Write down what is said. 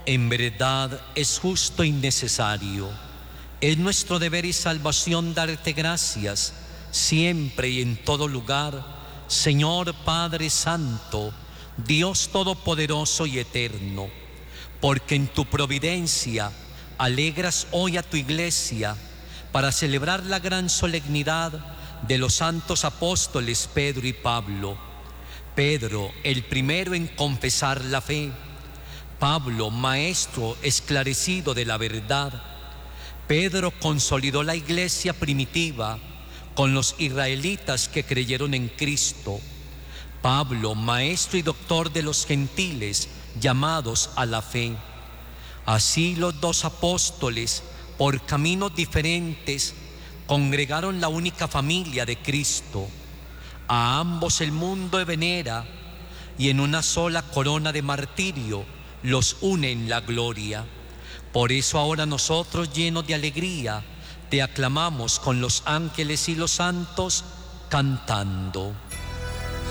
En verdad es justo y necesario. Es nuestro deber y salvación darte gracias, siempre y en todo lugar, Señor Padre Santo, Dios Todopoderoso y Eterno, porque en tu providencia alegras hoy a tu Iglesia para celebrar la gran solemnidad de los santos apóstoles Pedro y Pablo. Pedro, el primero en confesar la fe; Pablo, maestro esclarecido de la verdad. Pedro consolidó la iglesia primitiva con los israelitas que creyeron en Cristo. Pablo, maestro y doctor de los gentiles llamados a la fe. Así los dos apóstoles, por caminos diferentes, congregaron la única familia de Cristo. A ambos el mundo venera, y en una sola corona de martirio los une en la gloria. Por eso ahora nosotros, llenos de alegría, te aclamamos con los ángeles y los santos, cantando.